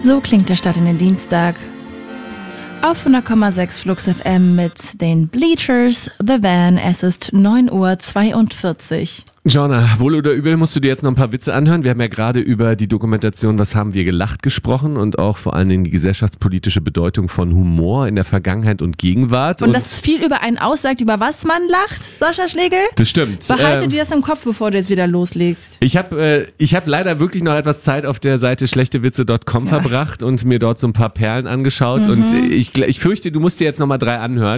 So klingt der Start in den Dienstag. Auf 100,6 Flux FM mit den Bleachers, The Van. Es ist 9:42 Uhr. Joanna, wohl oder übel musst du dir jetzt noch ein paar Witze anhören. Wir haben ja gerade über die Dokumentation Was haben wir gelacht gesprochen und auch vor allen Dingen die gesellschaftspolitische Bedeutung von Humor in der Vergangenheit und Gegenwart. Und dass es viel über einen aussagt, über was man lacht, Sascha Schlegel? Das stimmt. Behalte dir das im Kopf, bevor du jetzt wieder loslegst. Ich hab leider wirklich noch etwas Zeit auf der Seite schlechtewitze.com verbracht und mir dort so ein paar Perlen angeschaut und ich fürchte, du musst dir jetzt noch mal 3 anhören.